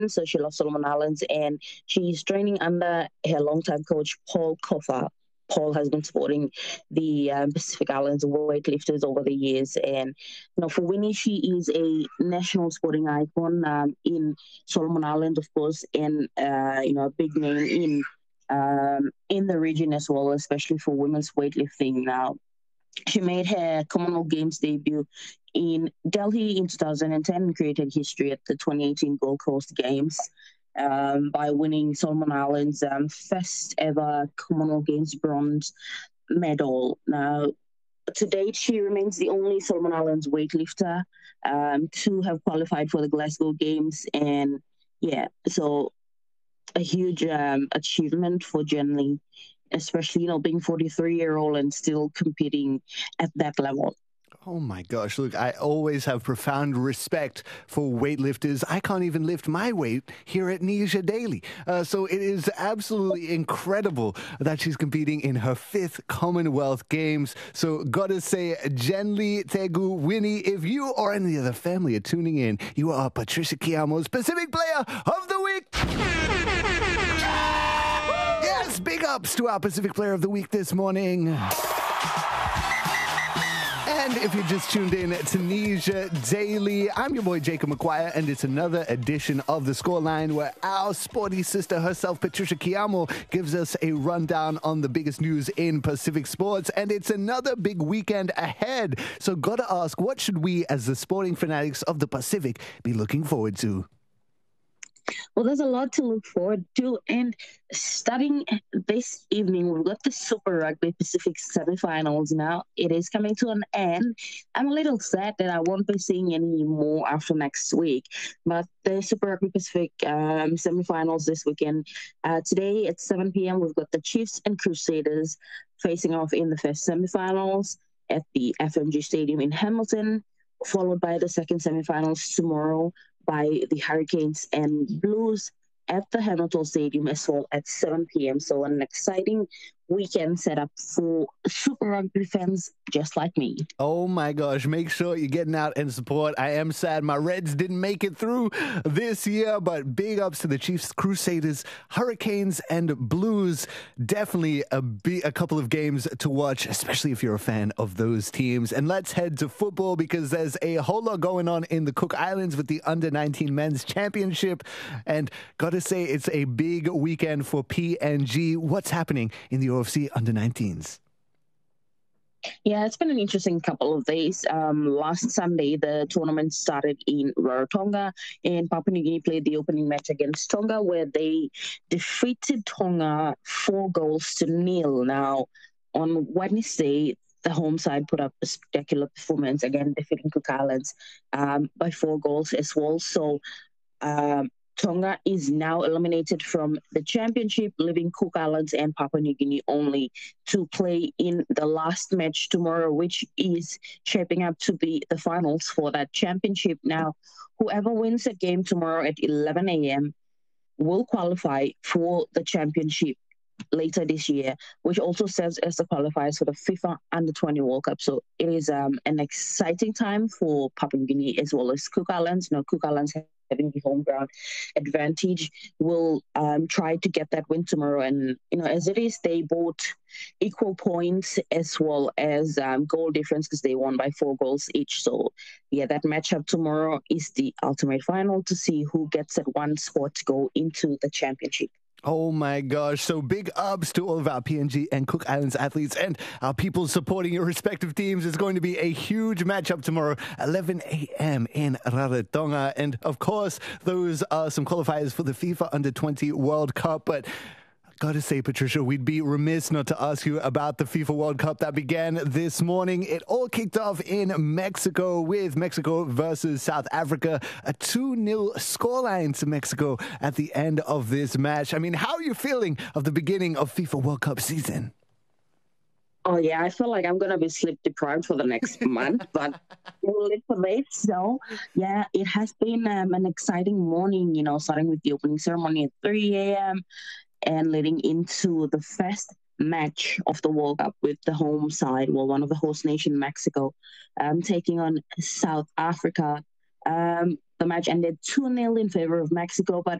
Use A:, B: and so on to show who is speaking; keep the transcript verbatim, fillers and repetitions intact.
A: so she loves Solomon Islands, and she's training under her longtime coach, Paul Koffa. Paul has been supporting the um, Pacific Islands weightlifters over the years. And, you know, for Winnie, she is a national sporting icon um, in Solomon Islands, of course, and, uh, you know, a big name in um, in the region as well, especially for women's weightlifting. Now, she made her Commonwealth Games debut in Delhi in two thousand ten and created history at the twenty eighteen Gold Coast Games um, by winning Solomon Islands' um, first ever Commonwealth Games bronze medal. Now, to date, she remains the only Solomon Islands weightlifter um, to have qualified for the Glasgow Games. And yeah, so a huge um, achievement for Jen Lee, especially, you know, being forty-three year old and still competing at that level.
B: Oh my gosh, look, I always have profound respect for weightlifters. I can't even lift my weight here at Nisha Daily. Uh, so it is absolutely incredible that she's competing in her fifth Commonwealth Games. So gotta say, Jen Lee Tegu Winnie, if you or any other family are tuning in, you are Patricia Kiamo's Pacific Player of the Week. Yes, big ups to our Pacific Player of the Week this morning. And if you just tuned in to Nisha Daily, I'm your boy Jacob McGuire, and it's another edition of The Scoreline where our sporty sister herself, Patricia Kiamo, gives us a rundown on the biggest news in Pacific sports. And it's another big weekend ahead. So gotta ask, what should we as the sporting fanatics of the Pacific be looking forward to?
A: Well, there's a lot to look forward to. And starting this evening, we've got the Super Rugby Pacific semifinals now. It is coming to an end. I'm a little sad that I won't be seeing any more after next week. But the Super Rugby Pacific um, semifinals this weekend. Uh, today at seven p.m., we've got the Chiefs and Crusaders facing off in the first semifinals at the F M G Stadium in Hamilton, followed by the second semifinals tomorrow by the Hurricanes and Blues at the Hamilton Stadium as well at seven p.m. So an exciting weekend set up for Super Rugby fans just like me.
B: Oh my gosh, make sure you're getting out and support. I am sad my Reds didn't make it through this year, but big ups to the Chiefs, Crusaders, Hurricanes, and Blues. Definitely a, be- a couple of games to watch, especially if you're a fan of those teams. And let's head to football because there's a whole lot going on in the Cook Islands with the under nineteen Men's Championship. And gotta say, it's a big weekend for P N G. What's happening in the O F C under nineteens?
A: Yeah, it's been an interesting couple of days. Um, last Sunday, the tournament started in Rarotonga, and Papua New Guinea played the opening match against Tonga, where they defeated Tonga four goals to nil. Now, on Wednesday, the home side put up a spectacular performance, again defeating Cook Islands um, by four goals as well. So, um, Tonga is now eliminated from the championship, leaving Cook Islands and Papua New Guinea only to play in the last match tomorrow, which is shaping up to be the finals for that championship. Now, whoever wins that game tomorrow at eleven a.m. will qualify for the championship later this year, which also serves as the qualifiers for the FIFA Under twenty World Cup. So it is um, an exciting time for Papua New Guinea as well as Cook Islands. You know, Cook Islands having the home ground advantage will um, try to get that win tomorrow. And, you know, as it is, they both equal points as well as um, goal difference because they won by four goals each. So, yeah, that matchup tomorrow is the ultimate final to see who gets that one spot to go into the championship.
B: Oh my gosh. So big ups to all of our P N G and Cook Islands athletes and our people supporting your respective teams. It's going to be a huge matchup tomorrow, eleven a.m. in Rarotonga. And of course, those are some qualifiers for the FIFA Under twenty World Cup. But gotta say, Patricia, we'd be remiss not to ask you about the FIFA World Cup that began this morning. It all kicked off in Mexico with Mexico versus South Africa, a two nil scoreline to Mexico at the end of this match. I mean, how are you feeling of the beginning of FIFA World Cup season?
A: Oh, yeah, I feel like I'm going to be sleep deprived for the next month, but we'll live for this. So, yeah, it has been um, an exciting morning, you know, starting with the opening ceremony at three a.m. and leading into the first match of the World Cup with the home side, well, one of the host nation, Mexico, um, taking on South Africa. Um, the match ended two nil in favor of Mexico, but